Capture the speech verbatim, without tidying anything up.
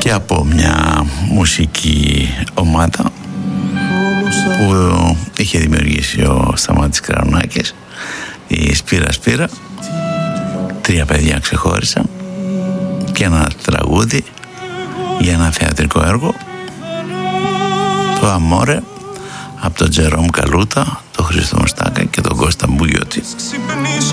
και από μια μουσική ομάδα που είχε δημιουργήσει ο Σταμάτης Κραουνάκης, η Σπύρα Σπύρα. Τρία παιδιά ξεχώρισαν και ένα τραγούδι για ένα θεατρικό έργο, το Αμόρε, από τον Τζερόμ Καλούτα, τον Χρήστο Μουστάκα και τον Κώστα Μπουγιώτη.